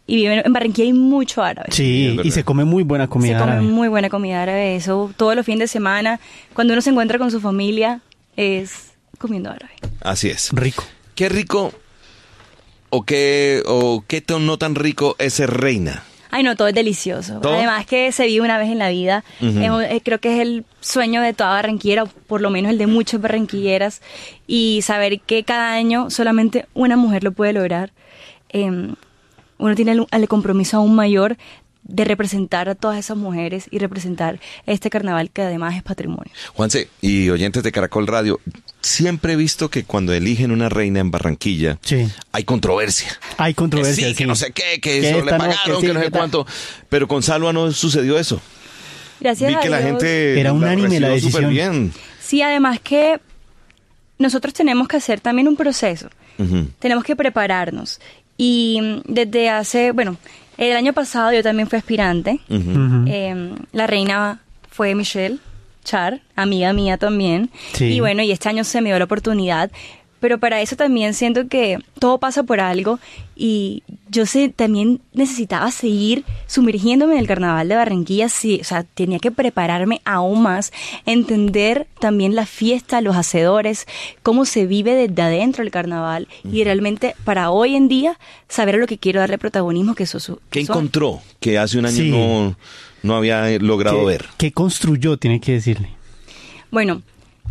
y viven en Barranquilla, hay mucho árabe. Sí, y se come muy buena comida árabe. Se come muy buena comida árabe, eso todos los fines de semana, cuando uno se encuentra con su familia, es comiendo árabe. Así es. Rico. ¿Qué rico o qué no tan rico es ser reina? Ay, no, todo es delicioso. ¿Todo? Además que se vive una vez en la vida. Creo que es el sueño de toda barranquillera, o por lo menos el de muchas barranquilleras. Y saber que cada año solamente una mujer lo puede lograr. Uno tiene el compromiso aún mayor de representar a todas esas mujeres y representar este carnaval que además es patrimonio. Juanse, y oyentes de Caracol Radio, siempre he visto que cuando eligen una reina en Barranquilla, hay controversia. Hay controversia, sí. Que no sé qué, que eso le pagaron, que no sé cuánto. Pero con Salva no sucedió eso. Gracias a Dios. Vi que la gente era unánime la decisión. Súper bien. Sí, además que nosotros tenemos que hacer también un proceso. Tenemos que prepararnos. Y desde el año pasado yo también fui aspirante. La reina fue Michelle Char, amiga mía también. Sí. Y bueno, y este año se me dio la oportunidad. Pero para eso también siento que todo pasa por algo. Y yo también necesitaba seguir sumergiéndome en el carnaval de Barranquilla. Sí, o sea, tenía que prepararme aún más, entender también la fiesta, los hacedores, cómo se vive desde adentro el carnaval. Y realmente para hoy en día saber a lo que quiero darle protagonismo, que eso. ¿Qué encontró que hace un año no había logrado ver? ¿Qué construyó, tiene que decirle? Bueno,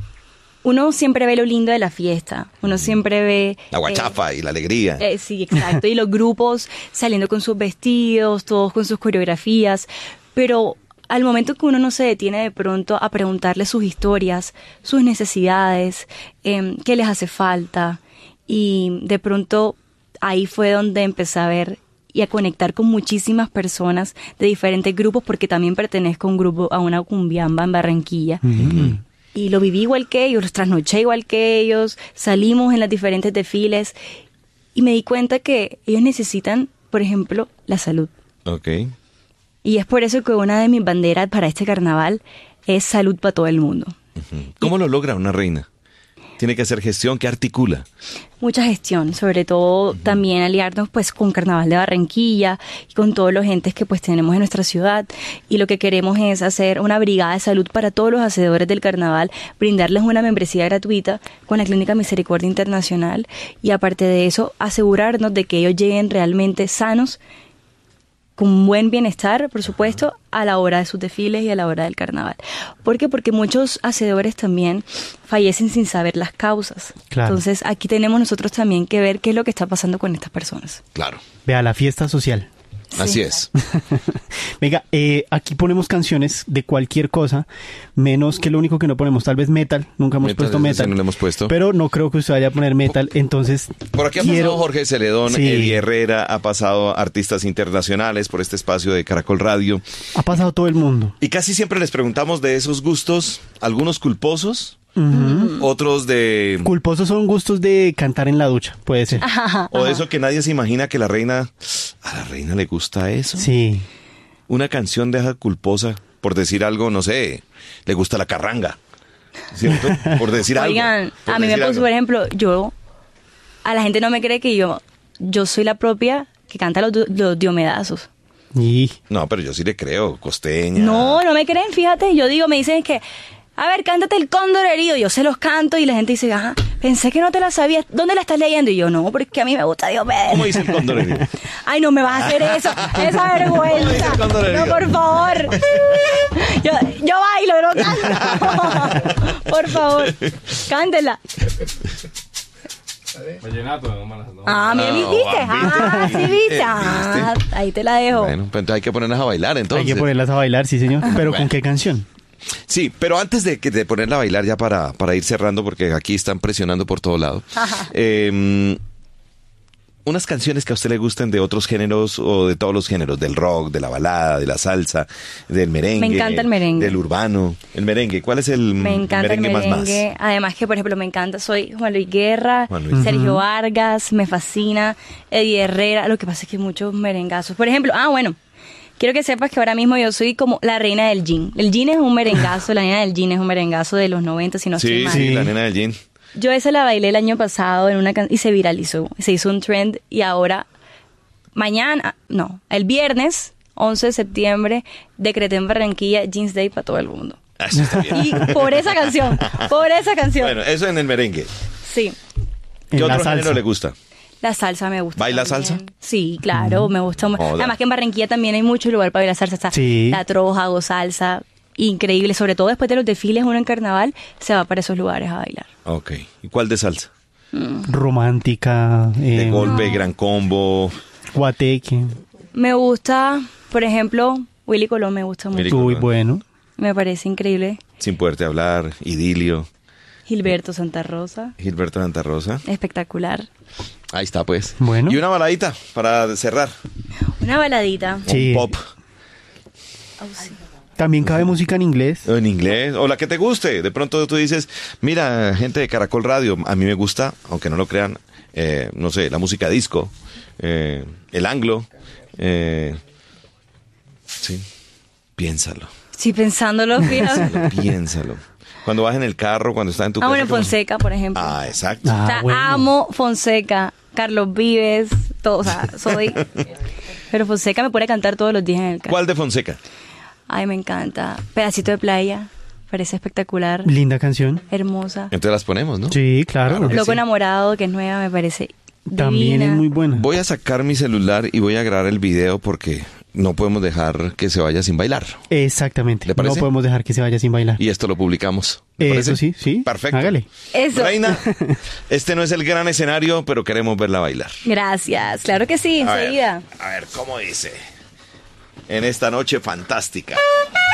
uno siempre ve lo lindo de la fiesta, uno siempre ve... La guachafa y la alegría. Sí, exacto, y los grupos saliendo con sus vestidos, todos con sus coreografías, pero al momento que uno no se detiene de pronto a preguntarle sus historias, sus necesidades, qué les hace falta, y de pronto ahí fue donde empecé a ver y a conectar con muchísimas personas de diferentes grupos, porque también pertenezco a una cumbiamba en Barranquilla. Y lo viví igual que ellos, los trasnoché igual que ellos, salimos en los diferentes desfiles y me di cuenta que ellos necesitan, por ejemplo, la salud. Okay. Y es por eso que una de mis banderas para este carnaval es salud para todo el mundo. ¿Cómo lo logra una reina? Tiene que hacer gestión, ¿qué articula? Mucha gestión, sobre todo también aliarnos pues con Carnaval de Barranquilla y con todos los entes que pues tenemos en nuestra ciudad, y lo que queremos es hacer una brigada de salud para todos los hacedores del carnaval, brindarles una membresía gratuita con la Clínica Misericordia Internacional, y aparte de eso asegurarnos de que ellos lleguen realmente sanos, con buen bienestar, por supuesto, a la hora de sus desfiles y a la hora del carnaval. ¿Por qué? Porque muchos hacedores también fallecen sin saber las causas. Claro. Entonces, aquí tenemos nosotros también que ver qué es lo que está pasando con estas personas. Claro. Vea, la fiesta social. Sí. Así es. Venga, aquí ponemos canciones de cualquier cosa, menos que lo único que no ponemos, tal vez metal. Nunca hemos puesto metal. No lo hemos puesto. Pero no creo que usted vaya a poner metal, entonces... Por aquí ha pasado Jorge Celedón, Eddie Herrera, ha pasado artistas internacionales por este espacio de Caracol Radio. Ha pasado todo el mundo. Y casi siempre les preguntamos de esos gustos, algunos culposos, otros de... Culposos son gustos de cantar en la ducha, puede ser. O de eso que nadie se imagina que a la reina le gusta eso. Sí. Una canción de esa culposa, por decir algo, no sé, le gusta la carranga, ¿cierto? Por decir algo. Oigan, a mí me puso, por ejemplo, a la gente no me cree que yo soy la propia que canta los diomedazos. No, pero yo sí le creo, costeña. No me creen, fíjate, me dicen que... A ver, cántate el cóndor herido. Yo se los canto y la gente dice, pensé que no te la sabías. ¿Dónde la estás leyendo? Y yo, no, porque a mí me gusta Diomedes. ¿Cómo dice el cóndor herido? Ay, no me vas a hacer eso. Esa vergüenza. No, por favor. Yo bailo, no canto. Por favor, cántela. Vallenato, ¿me viste? Sí, viste. Ahí te la dejo. Bueno, pues entonces hay que ponerlas a bailar, entonces. Hay que ponerlas a bailar, sí, señor. ¿Pero con qué canción? Sí, pero antes de ponerla a bailar ya para ir cerrando, porque aquí están presionando por todo lado, unas canciones que a usted le gusten de otros géneros o de todos los géneros, del rock, de la balada, de la salsa, del merengue. Me encanta el merengue. Del urbano. El merengue, ¿cuál es el merengue más? Además que, por ejemplo, me encanta, soy Juan Luis Guerra, Sergio Vargas, me fascina, Eddie Herrera. Lo que pasa es que hay muchos merengazos. Por ejemplo, quiero que sepas que ahora mismo yo soy como la reina del gin. El gin es un merengazo, la nena del gin es un merengazo de los 90, si no estoy mal. Sí, la nena del gin. Yo esa la bailé el año pasado y se viralizó, se hizo un trend y ahora el viernes 11 de septiembre, decreté en Barranquilla Jeans Day para todo el mundo. Eso está bien. Y por esa canción. Bueno, eso en el merengue. Sí. ¿Qué En la otro género salsa. le gusta? La salsa me gusta. ¿Baila también. salsa? Sí, claro, me gusta. Joda. Además que en Barranquilla también hay mucho lugar para bailar salsa. Está Sí. La Troja, Hago Salsa. Increíble. Sobre todo después de los desfiles, uno en carnaval se va para esos lugares a bailar. Ok. ¿Y cuál de salsa? Romántica, De golpe, gran combo. guateque. Me gusta, por ejemplo, Willy Colón me gusta mucho. Willy Uy, Colón. bueno. Me parece increíble. Sin poderte hablar, Idilio, Gilberto Santa Rosa. Gilberto Santa Rosa. Espectacular. Ahí está, pues. Bueno. Y una baladita para cerrar. Una baladita. Sí. Un pop. También cabe música en inglés. En inglés, o la que te guste. De pronto tú dices, mira, gente de Caracol Radio, a mí me gusta, aunque no lo crean, no sé, la música disco, el anglo. Sí, piénsalo, Sí, pensándolo, fíjate. piénsalo. Cuando vas en el carro, cuando estás en tu casa. Bueno, ¿cómo se- Fonseca, por ejemplo. Ah, exacto. Ah, O sea, bueno. amo Fonseca, Carlos Vives, todo, o sea, soy... Pero Fonseca me pone a cantar todos los días en el carro. ¿Cuál de Fonseca? Ay, me encanta. Pedacito de playa, parece espectacular, Linda canción. hermosa. Entonces las ponemos, ¿no? Sí, claro. Claro que Loco sí. enamorado, que es nueva, me parece También divina. es muy buena. Voy a sacar mi celular y voy a grabar el video porque no podemos dejar que se vaya sin bailar. Exactamente. ¿Le parece? No podemos dejar que se vaya sin bailar. Y esto lo publicamos. ¿Le Eso parece? sí, sí. Perfecto. Hágale. Eso. Reina, este no es el gran escenario, pero queremos verla bailar. Gracias, claro que sí, A ver, enseguida. a ver, ¿cómo dice? En esta noche fantástica.